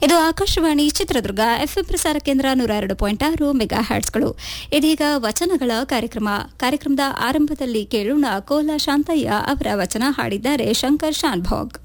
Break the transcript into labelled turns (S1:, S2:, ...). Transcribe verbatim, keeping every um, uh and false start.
S1: ಇದು ಆಕಾಶವಾಣಿ ಚಿತ್ರದುರ್ಗ ಎಫ್ಎಂ ಪ್ರಸಾರ ಕೇಂದ್ರ ನೂರ ಎರಡು ಪಾಯಿಂಟ್ ಆರು ಮೆಗಾ ಹ್ಯಾಟ್ಸ್ಗಳು. ಇದೀಗ ವಚನಗಳ ಕಾರ್ಯಕ್ರಮ. ಕಾರ್ಯಕ್ರಮದ ಆರಂಭದಲ್ಲಿ ಕೇಳೋಣ ಕೋಲ ಶಾಂತಯ್ಯ ಅವರ ವಚನ ಹಾಡಿದ್ದಾರೆ ಶಂಕರ್ ಶಾನ್ಭೋಗ್.